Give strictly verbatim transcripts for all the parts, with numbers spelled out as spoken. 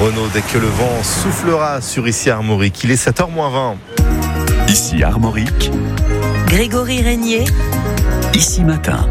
Renaud, dès que le vent soufflera sur Ici Armorique. Il est sept heures moins vingt. Ici Armorique. Grégory Régnier. Ici Matin.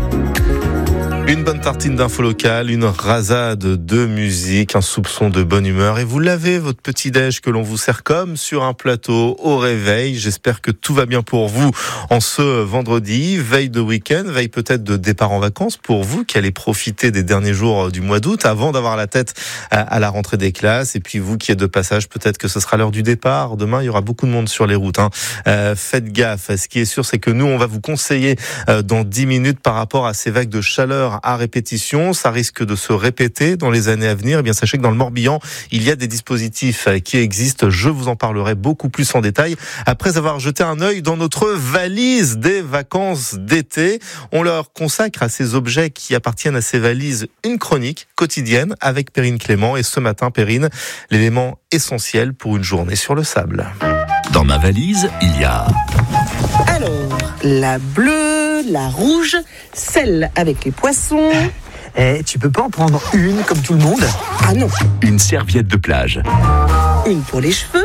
Une bonne tartine d'infos locales, une rasade de musique, un soupçon de bonne humeur. Et vous l'avez, votre petit-déj que l'on vous sert comme sur un plateau au réveil. J'espère que tout va bien pour vous en ce vendredi, veille de week-end, veille peut-être de départ en vacances pour vous qui allez profiter des derniers jours du mois d'août avant d'avoir la tête à la rentrée des classes. Et puis vous qui êtes de passage, peut-être que ce sera l'heure du départ. Demain, il y aura beaucoup de monde sur les routes. Hein. Euh, faites gaffe. Ce qui est sûr, c'est que nous, on va vous conseiller euh, dans dix minutes par rapport à ces vagues de chaleur à répétition, ça risque de se répéter dans les années à venir. Eh bien, sachez que dans le Morbihan, il y a des dispositifs qui existent. Je vous en parlerai beaucoup plus en détail après avoir jeté un œil dans notre valise des vacances d'été. On leur consacre à ces objets qui appartiennent à ces valises une chronique quotidienne avec Perrine Clément. Et ce matin, Perrine, l'élément essentiel pour une journée sur le sable. Dans ma valise, il y a... Alors, la bleue, la rouge, celle avec les poissons. Eh, tu peux pas en prendre une comme tout le monde ? Ah non, une serviette de plage. une pour les cheveux,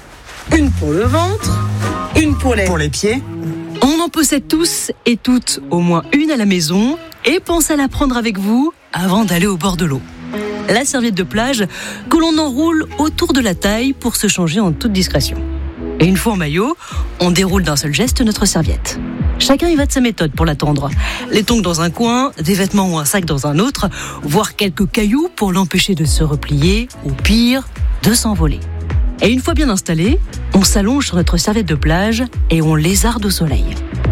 une pour le ventre, une pour les... Pour les pieds ? On en possède tous et toutes au moins une à la maison et pensez à la prendre avec vous avant d'aller au bord de l'eau. La serviette de plage que l'on enroule autour de la taille pour se changer en toute discrétion. Et une fois en maillot, on déroule d'un seul geste notre serviette. Chacun y va de sa méthode pour l'attendre. Les tongs dans un coin, des vêtements ou un sac dans un autre, voire quelques cailloux pour l'empêcher de se replier, ou pire, de s'envoler. Et une fois bien installé, on s'allonge sur notre serviette de plage et on lézarde au soleil.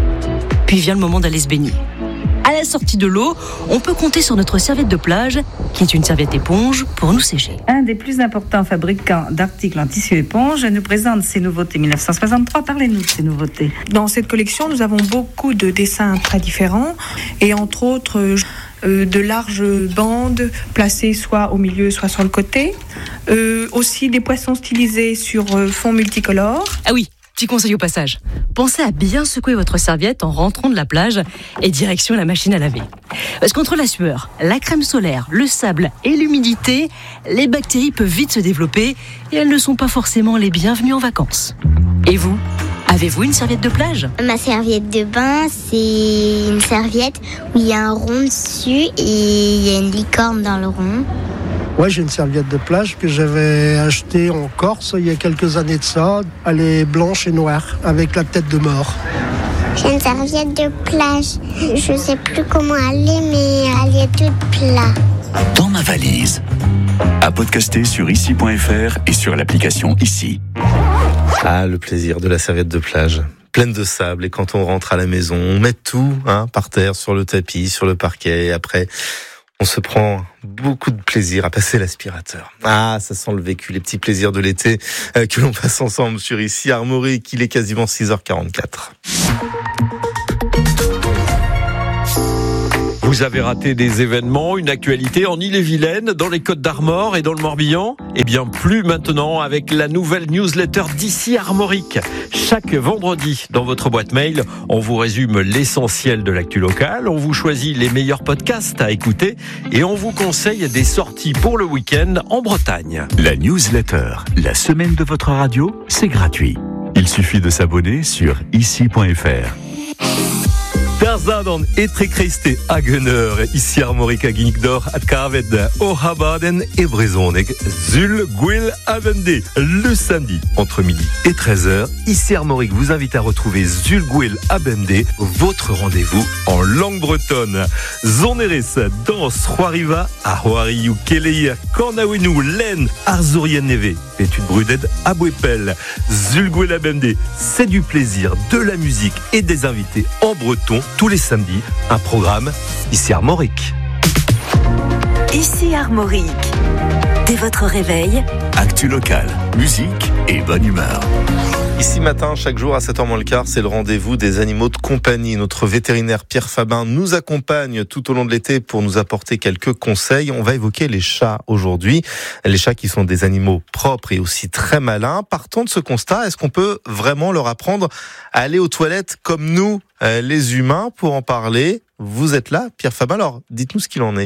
Puis vient le moment d'aller se baigner. À la sortie de l'eau, on peut compter sur notre serviette de plage, qui est une serviette éponge, pour nous sécher. Un des plus importants fabricants d'articles en tissu éponge nous présente ses nouveautés dix-neuf cent soixante-trois. Parlez-nous de ces nouveautés. Dans cette collection, nous avons beaucoup de dessins très différents et entre autres euh, de larges bandes placées soit au milieu, soit sur le côté. Euh, aussi des poissons stylisés sur euh, fond multicolore. Ah oui, petit conseil au passage. Pensez à bien secouer votre serviette en rentrant de la plage et direction la machine à laver. Parce qu'entre la sueur, la crème solaire, le sable et l'humidité, les bactéries peuvent vite se développer et elles ne sont pas forcément les bienvenues en vacances. Et vous, avez-vous une serviette de plage ? Ma serviette de bain, c'est une serviette où il y a un rond dessus et il y a une licorne dans le rond. Ouais, j'ai une serviette de plage que j'avais achetée en Corse il y a quelques années de ça. Elle est blanche et noire, avec la tête de mort. J'ai une serviette de plage. Je sais plus comment elle est, mais elle est toute plate. Dans ma valise. À podcaster sur ici point f r et sur l'application Ici. Ah, le plaisir de la serviette de plage. Pleine de sable. Et quand on rentre à la maison, on met tout hein, par terre, sur le tapis, sur le parquet. Et après... on se prend beaucoup de plaisir à passer l'aspirateur. Ah, ça sent le vécu, les petits plaisirs de l'été euh, que l'on passe ensemble sur Ici Armorique. Il est quasiment six heures quarante-quatre. Vous avez raté des événements, une actualité en Ille-et-Vilaine, dans les Côtes-d'Armor et dans le Morbihan ? Eh bien, plus maintenant avec la nouvelle newsletter d'Ici Armorique. Chaque vendredi, dans votre boîte mail, on vous résume l'essentiel de l'actu locale, on vous choisit les meilleurs podcasts à écouter et on vous conseille des sorties pour le week-end en Bretagne. La newsletter, la semaine de votre radio, c'est gratuit. Il suffit de s'abonner sur ici point f r. Tarzan et Trekreiste Hagener, Ici Armorique à Guinigdor, à Kavet, Ohabaden et Brezonek, Zul, Gwil, Avende. Le samedi, entre midi et treize heures, Ici Armorique vous invite à retrouver Zul, Gwil, Abende, votre rendez-vous en langue bretonne. Zoneres, danse, Roariva, Ahoari ou Keleir, Kornawenu, Len, Arzurien Neve, Pétude Bruded, Abouepel, Zul, Gwil, Abende. C'est du plaisir, de la musique et des invités en breton. Tous les samedis, un programme Ici Armorique. Ici Armorique. Dès votre réveil, Actu locale, musique et bonne humeur. Ici matin, chaque jour à sept heures moins le quart, c'est le rendez-vous des animaux de compagnie. Notre vétérinaire Pierre Fabin nous accompagne tout au long de l'été pour nous apporter quelques conseils. On va évoquer les chats aujourd'hui. Les chats qui sont des animaux propres et aussi très malins. Partons de ce constat, est-ce qu'on peut vraiment leur apprendre à aller aux toilettes comme nous, les humains? Pour en parler, vous êtes là, Pierre Fabin. Alors, dites-nous ce qu'il en est.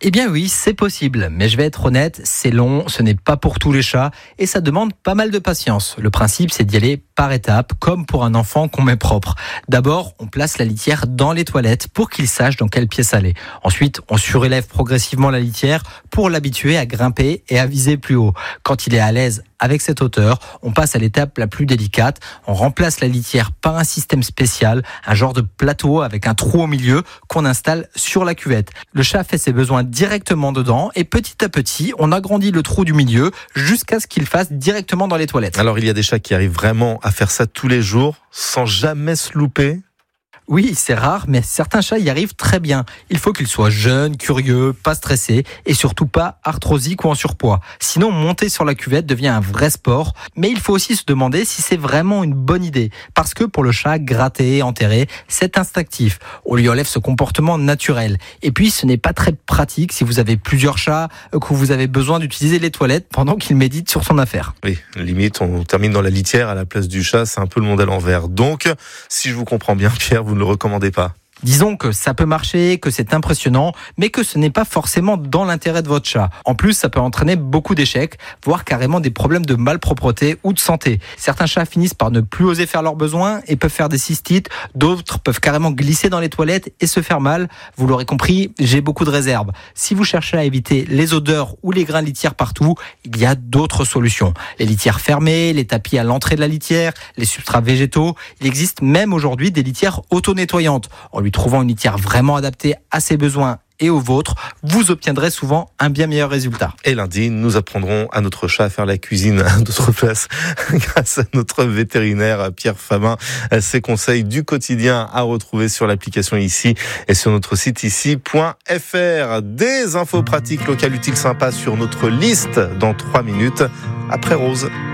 Eh bien oui, c'est possible, mais je vais être honnête, c'est long, ce n'est pas pour tous les chats et ça demande pas mal de patience. Le principe, c'est d'y aller par étapes, comme pour un enfant qu'on met propre. D'abord, on place la litière dans les toilettes pour qu'il sache dans quelle pièce aller. Ensuite, on surélève progressivement la litière pour l'habituer à grimper et à viser plus haut. Quand il est à l'aise avec cette hauteur, on passe à l'étape la plus délicate. On remplace la litière par un système spécial, un genre de plateau avec un trou au milieu qu'on installe sur la cuvette. Le chat fait ses besoins directement dedans et petit à petit, on agrandit le trou du milieu jusqu'à ce qu'il fasse directement dans les toilettes. Alors, il y a des chats qui arrivent vraiment à faire ça tous les jours sans jamais se louper. Oui, c'est rare, mais certains chats y arrivent très bien. Il faut qu'ils soient jeunes, curieux, pas stressés et surtout pas arthrosiques ou en surpoids. Sinon, monter sur la cuvette devient un vrai sport. Mais il faut aussi se demander si c'est vraiment une bonne idée. Parce que pour le chat, gratter, enterrer, c'est instinctif. On lui enlève ce comportement naturel. Et puis, ce n'est pas très pratique si vous avez plusieurs chats, que vous avez besoin d'utiliser les toilettes pendant qu'il médite sur son affaire. Oui, limite, on termine dans la litière à la place du chat. C'est un peu le monde à l'envers. Donc, si je vous comprends bien, Pierre, vous ne le recommandez pas. Disons que ça peut marcher, que c'est impressionnant, mais que ce n'est pas forcément dans l'intérêt de votre chat. En plus, ça peut entraîner beaucoup d'échecs, voire carrément des problèmes de malpropreté ou de santé. Certains chats finissent par ne plus oser faire leurs besoins et peuvent faire des cystites. D'autres peuvent carrément glisser dans les toilettes et se faire mal. Vous l'aurez compris, j'ai beaucoup de réserves. Si vous cherchez à éviter les odeurs ou les grains de litière partout, il y a d'autres solutions. Les litières fermées, les tapis à l'entrée de la litière, les substrats végétaux. Il existe même aujourd'hui des litières auto-nettoyantes. On lui trouvant une litière vraiment adaptée à ses besoins et aux vôtres, vous obtiendrez souvent un bien meilleur résultat. Et lundi, nous apprendrons à notre chat à faire la cuisine à notre place grâce à notre vétérinaire Pierre Fabin. Ses conseils du quotidien à retrouver sur l'application Ici et sur notre site ici point f r. Des infos pratiques locales utiles sympas sur notre liste dans trois minutes après Rose.